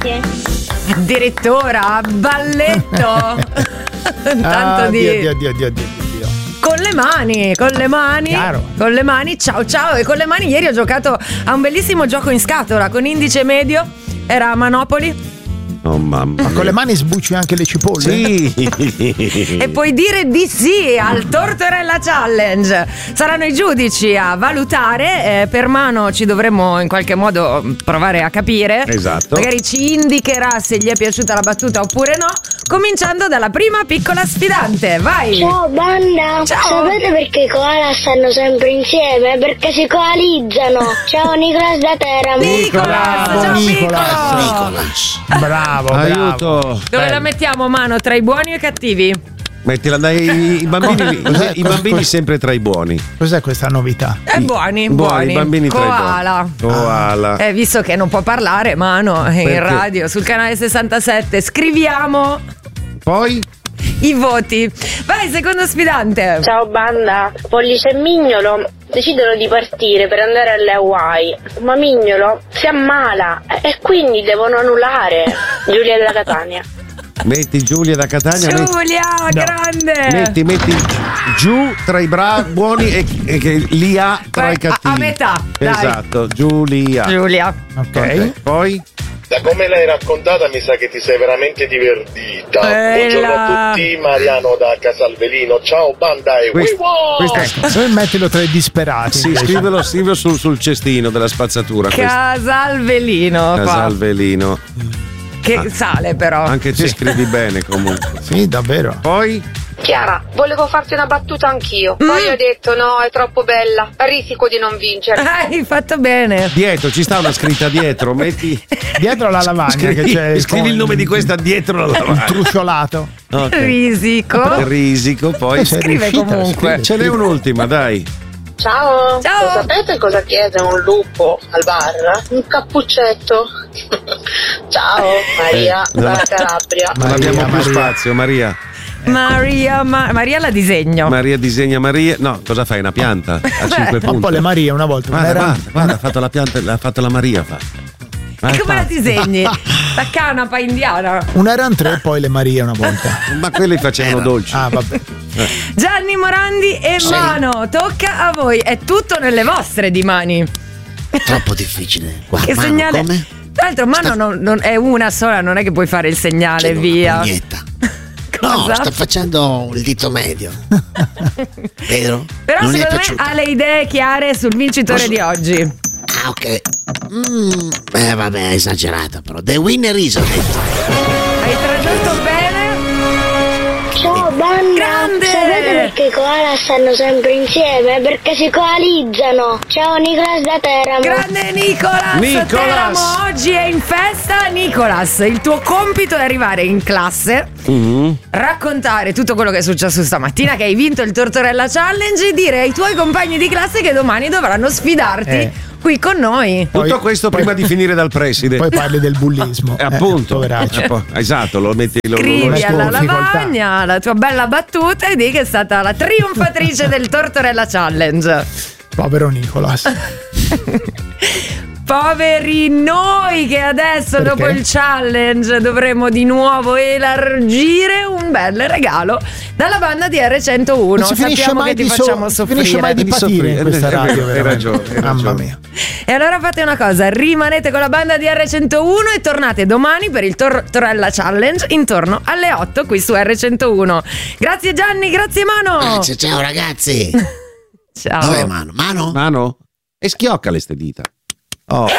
Grazie. Addirittura balletto. Tanto Addio. Con le mani. Chiaro. Con le mani, ciao. E con le mani ieri ho giocato a un bellissimo gioco in scatola con indice medio. Era Manopoli. Oh mamma. Ma con le mani sbucci anche le cipolle? Sì. E puoi dire di sì al Tortorella Challenge. Saranno i giudici a valutare. Per mano ci dovremmo in qualche modo provare a capire. Esatto. Magari ci indicherà se gli è piaciuta la battuta oppure no. Cominciando dalla prima piccola sfidante. Vai. Ciao banda. Ciao. Sapete perché i koala stanno sempre insieme? Perché si coalizzano. Ciao Nicolas da Teramo. Nicolas, ciao Nicolas. Piccolo. Bravo. Aiuto. Dove la mettiamo, mano? Tra i buoni e i cattivi? Mettila dai i bambini. I bambini sempre tra i buoni. Cos'è questa novità? Buoni. I bambini Koala. tra i buoni. Koala. Visto che non può parlare, mano, in Perché? radio, sul canale 67, scriviamo Poi? i voti. Vai, secondo sfidante. Ciao banda, Pollice e Mignolo decidono di partire per andare alle Hawaii, ma Mignolo si ammala e quindi devono annullare. Giulia della Catania. Metti Giulia da Catania. Giulia, grande. Metti giù tra i buoni e che li ha tra i cattivi. A metà, dai. Esatto, Giulia. Ok. Poi? Da come l'hai raccontata mi sa che ti sei veramente divertita. Buongiorno a tutti, Mariano da Casalvelino. Ciao banda e Poi mettilo tra i disperati. Sì, scrivilo sul cestino della spazzatura. Casalvelino. Casalvelino. Che sale però. Anche te scrivi bene comunque. Sì, davvero. Poi? Chiara, volevo farti una battuta anch'io. Poi ho detto no, è troppo bella. Risico di non vincere. Hai fatto bene. Dietro, ci sta una scritta dietro. Metti dietro la lavagna che c'è. Scrivi il nome di questa dietro la lavagna. Trusciolato. Okay. Risico. Poi scrive comunque. Ce n'è un'ultima, dai. Ciao. Lo sapete cosa chiede un lupo al bar? Un cappuccetto. Ciao, Maria dalla Calabria. Non abbiamo più spazio, Maria. Maria la disegno. Maria disegna Maria. No, cosa fai? Una pianta a 5 punti. Un po' le Marie una volta. Guarda, ha fatto la pianta, l'ha fatto la Maria. E come la disegni? La canapa indiana. Una erano 3 poi le Marie una volta. Ma quelli facevano dolci. Ah, vabbè. Gianni Morandi e Mano, tocca a voi. È tutto nelle vostre di mani. Troppo difficile. Guarda, Che Mano, segnale? come? Tra l'altro Mano non è una sola, non è che puoi fare il segnale, via. No, sto facendo il dito medio. Vero? Però non secondo me ha le idee chiare sul vincitore di oggi. Ah, ok. Vabbè, è esagerato però. The winner is, ho detto. Hai tradotto bene? Ciao banda. Grande. Sapete perché i koala stanno sempre insieme? Perché si coalizzano. Ciao Nicolas da Teramo. Grande Nicolas. Teramo oggi è in festa. Nicolas, il tuo compito è arrivare in classe, raccontare tutto quello che è successo stamattina, che hai vinto il Tortorella Challenge, e dire ai tuoi compagni di classe che domani dovranno sfidarti qui con noi. Tutto questo prima di finire dal preside. Poi parli del bullismo. Appunto. Esatto, lo metti. Scrivi alla lavagna la tua bella battuta e di che è stata la trionfatrice del Tortorella Challenge. Povero Nicolas. Poveri noi che adesso dopo il challenge dovremo di nuovo elargire un bel regalo dalla banda di R101. Non si finisce Sappiamo mai che ti facciamo soffrire. Finisce mai di patire in questa radio. Hai ragione. Mamma mia. E allora fate una cosa, rimanete con la banda di R101 e tornate domani per il Tortorella Challenge intorno alle 8 qui su R101. Grazie Gianni, grazie Mano. Grazie, ciao ragazzi. Ciao. Dov'è Mano? Mano? E schioccale ste dita. Oh.